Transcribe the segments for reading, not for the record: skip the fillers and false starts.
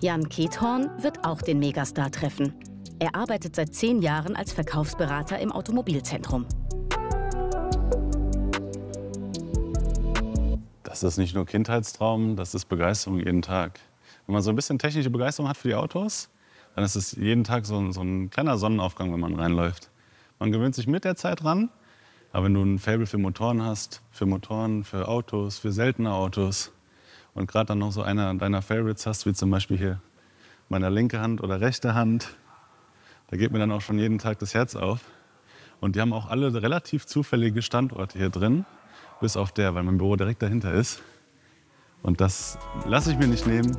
Jan Kethorn wird auch den Megastar treffen. Er arbeitet seit 10 Jahren als Verkaufsberater im Automobilzentrum. Das ist nicht nur Kindheitstraum, das ist Begeisterung jeden Tag. Wenn man so ein bisschen technische Begeisterung hat für die Autos, dann ist es jeden Tag so ein kleiner Sonnenaufgang, wenn man reinläuft. Man gewöhnt sich mit der Zeit dran, aber wenn du ein Faible für Motoren hast, für Autos, für seltene Autos und gerade dann noch so einer deiner Favorites hast, wie zum Beispiel hier meine linke Hand oder rechte Hand, da geht mir dann auch schon jeden Tag das Herz auf. Und die haben auch alle relativ zufällige Standorte hier drin, bis auf der, weil mein Büro direkt dahinter ist. Und das lasse ich mir nicht nehmen.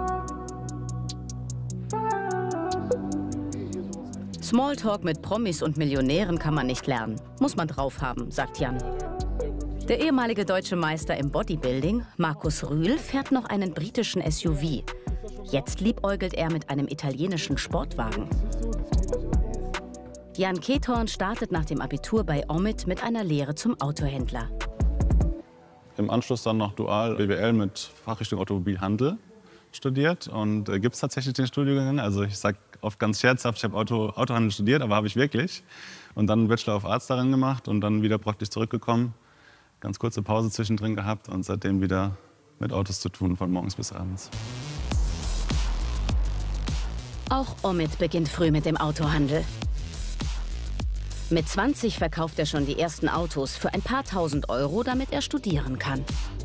Smalltalk mit Promis und Millionären kann man nicht lernen. Muss man drauf haben, sagt Jan. Der ehemalige deutsche Meister im Bodybuilding, Markus Rühl, fährt noch einen britischen SUV. Jetzt liebäugelt er mit einem italienischen Sportwagen. Jan Kethorn startet nach dem Abitur bei Omid mit einer Lehre zum Autohändler. Im Anschluss dann noch dual BWL mit Fachrichtung Automobilhandel studiert. Und gibt es tatsächlich den Studiengang. Also ich sage oft ganz scherzhaft, ich habe Autohandel studiert, aber habe ich wirklich. Und dann einen Bachelor of Arts daran gemacht und dann wieder praktisch zurückgekommen. Ganz kurze Pause zwischendrin gehabt und seitdem wieder mit Autos zu tun, von morgens bis abends. Auch Omid beginnt früh mit dem Autohandel. Mit 20 verkauft er schon die ersten Autos für ein paar tausend Euro, damit er studieren kann.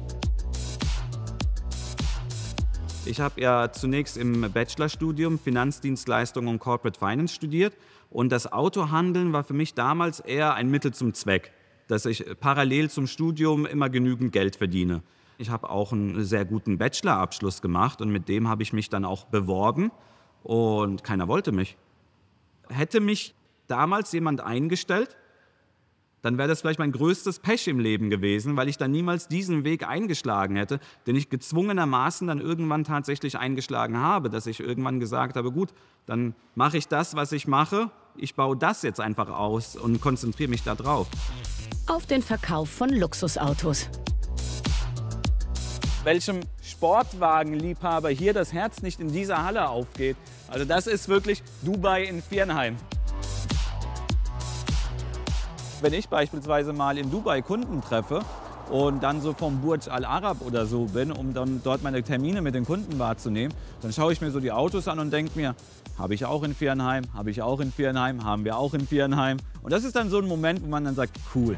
Ich habe ja zunächst im Bachelorstudium Finanzdienstleistungen und Corporate Finance studiert. Und das Autohandeln war für mich damals eher ein Mittel zum Zweck, dass ich parallel zum Studium immer genügend Geld verdiene. Ich habe auch einen sehr guten Bachelorabschluss gemacht und mit dem habe ich mich dann auch beworben und keiner wollte mich. Hätte mich damals jemand eingestellt, dann wäre das vielleicht mein größtes Pech im Leben gewesen, weil ich dann niemals diesen Weg eingeschlagen hätte, den ich gezwungenermaßen dann irgendwann tatsächlich eingeschlagen habe, dass ich irgendwann gesagt habe, gut, dann mache ich das, was ich mache, ich baue das jetzt einfach aus und konzentriere mich da drauf. Auf den Verkauf von Luxusautos. Welchem Sportwagenliebhaber hier das Herz nicht in dieser Halle aufgeht, also das ist wirklich Dubai in Viernheim. Wenn ich beispielsweise mal in Dubai Kunden treffe und dann so vom Burj Al Arab oder so bin, um dann dort meine Termine mit den Kunden wahrzunehmen, dann schaue ich mir so die Autos an und denke mir, habe ich auch in Viernheim, habe ich auch in Viernheim, haben wir auch in Viernheim. Und das ist dann so ein Moment, wo man dann sagt, cool.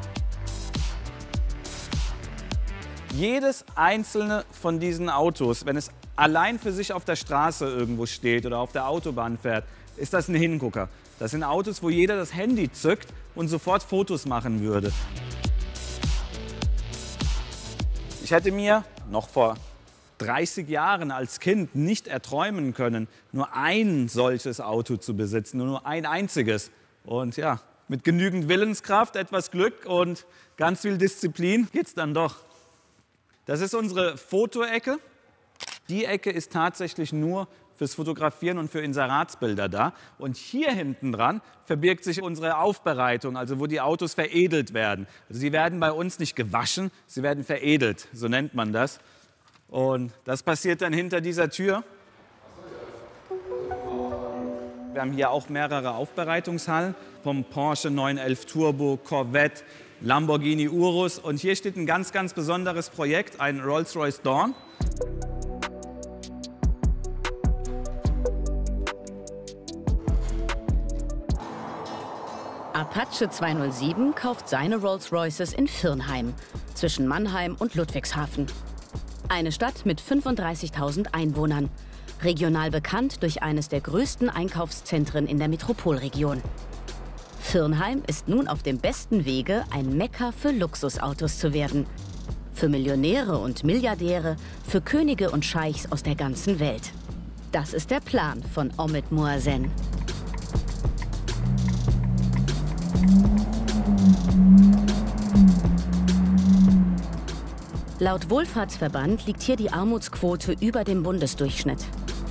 Jedes einzelne von diesen Autos, wenn es allein für sich auf der Straße irgendwo steht oder auf der Autobahn fährt, ist das ein Hingucker. Das sind Autos, wo jeder das Handy zückt und sofort Fotos machen würde. Ich hätte mir noch vor 30 Jahren als Kind nicht erträumen können, nur ein solches Auto zu besitzen, nur ein einziges. Und ja, mit genügend Willenskraft, etwas Glück und ganz viel Disziplin geht's dann doch. Das ist unsere Fotoecke. Die Ecke ist tatsächlich nur fürs Fotografieren und für Inseratsbilder da. Und hier hinten dran verbirgt sich unsere Aufbereitung, also wo die Autos veredelt werden. Also sie werden bei uns nicht gewaschen, sie werden veredelt, so nennt man das. Und das passiert dann hinter dieser Tür. Wir haben hier auch mehrere Aufbereitungshallen, vom Porsche 911 Turbo, Corvette, Lamborghini Urus. Und hier steht ein ganz, ganz besonderes Projekt, ein Rolls-Royce Dawn. Apache 207 kauft seine Rolls-Royces in Viernheim, zwischen Mannheim und Ludwigshafen. Eine Stadt mit 35.000 Einwohnern, regional bekannt durch eines der größten Einkaufszentren in der Metropolregion. Viernheim ist nun auf dem besten Wege, ein Mekka für Luxusautos zu werden. Für Millionäre und Milliardäre, für Könige und Scheichs aus der ganzen Welt. Das ist der Plan von Omid Moazen. Laut Wohlfahrtsverband liegt hier die Armutsquote über dem Bundesdurchschnitt.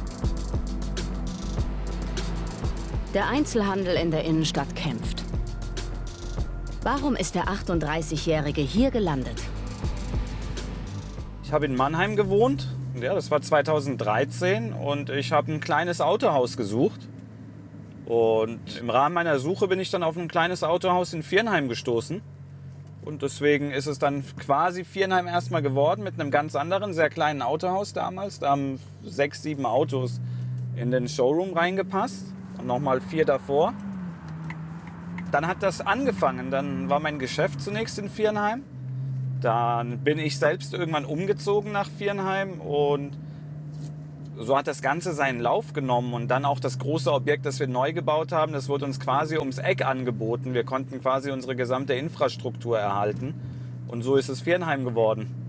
Der Einzelhandel in der Innenstadt kämpft. Warum ist der 38-Jährige hier gelandet? Ich habe in Mannheim gewohnt, Ja, das war 2013 und ich habe ein kleines Autohaus gesucht. Und im Rahmen meiner Suche bin ich dann auf ein kleines Autohaus in Viernheim gestoßen. Und deswegen ist es dann quasi Viernheim erstmal geworden mit einem ganz anderen, sehr kleinen Autohaus damals. Da haben 6, 7 Autos in den Showroom reingepasst und nochmal 4 davor. Dann hat das angefangen. Dann war mein Geschäft zunächst in Viernheim. Dann bin ich selbst irgendwann umgezogen nach Viernheim und so hat das Ganze seinen Lauf genommen. Und dann auch das große Objekt, das wir neu gebaut haben, das wurde uns quasi ums Eck angeboten. Wir konnten quasi unsere gesamte Infrastruktur erhalten und so ist es Viernheim geworden.